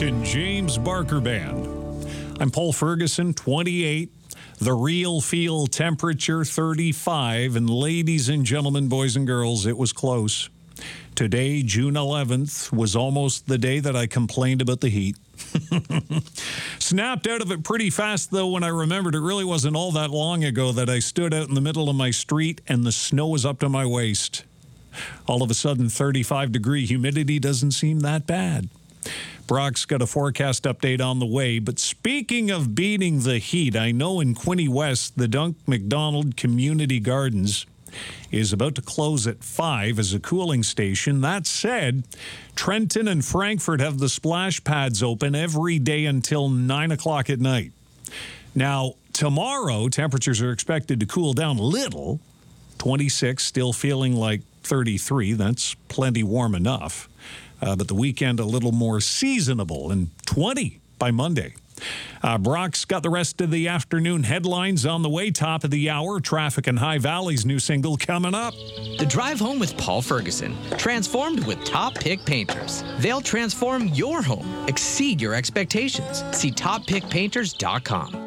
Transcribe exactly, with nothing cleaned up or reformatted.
and James Barker Band. I'm Paul Ferguson, twenty-eight. The real feel temperature, thirty-five. And ladies and gentlemen, boys and girls, it was close. Today, June eleventh, was almost the day that I complained about the heat. Snapped out of it pretty fast, though, when I remembered it really wasn't all that long ago that I stood out in the middle of my street and the snow was up to my waist. All of a sudden, thirty-five degree humidity doesn't seem that bad. Brock's got a forecast update on the way, but speaking of beating the heat, I know in Quinte West, the Dunk McDonald Community Gardens is about to close at five as a cooling station. That said, Trenton and Frankfurt have the splash pads open every day until nine o'clock at night. Now, tomorrow, temperatures are expected to cool down a little. twenty-six, still feeling like thirty-three. That's plenty warm enough. Uh, but the weekend a little more seasonable, and twenty by Monday. Uh, Brock's got the rest of the afternoon headlines on the way. Top of the hour, Traffic and High Valley's new single coming up. The Drive Home with Paul Ferguson, transformed with Top Pick Painters. They'll transform your home, exceed your expectations. See top pick painters dot com.